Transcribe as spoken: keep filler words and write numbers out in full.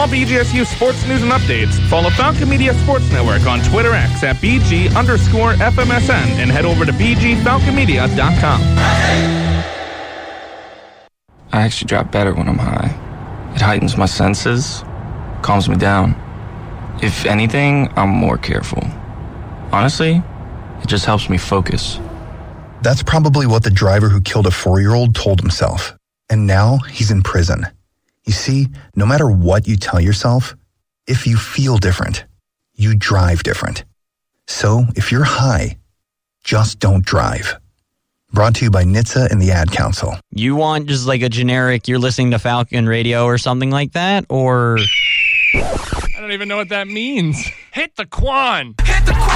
all B G S U sports news and updates, follow Falcon Media Sports Network on Twitter X at BG underscore FMSN and head over to b g falcon media dot com. I actually drive better when I'm high. It heightens my senses, calms me down. If anything, I'm more careful. Honestly, it just helps me focus. That's probably what the driver who killed a four-year-old told himself. And now he's in prison. You see, no matter what you tell yourself, if you feel different, you drive different. So if you're high, just don't drive. Brought to you by N H T S A and the Ad Council. You want just like a generic, you're listening to Falcon Radio or something like that? Or... I don't even know what that means. Hit the Quan! Hit the